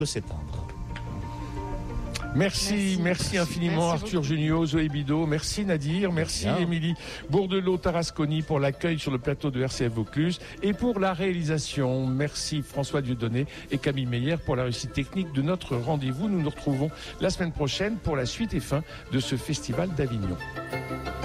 s'éteindre. Merci infiniment Merci Arthur Junio, Zoé Bido, merci Nadir, merci Émilie Bourdelot-Tarasconi pour l'accueil sur le plateau de RCF Vaucluse et pour la réalisation. Merci François Dieudonné et Camille Meyer pour la réussite technique de notre rendez-vous. Nous nous retrouvons la semaine prochaine pour la suite et fin de ce festival d'Avignon.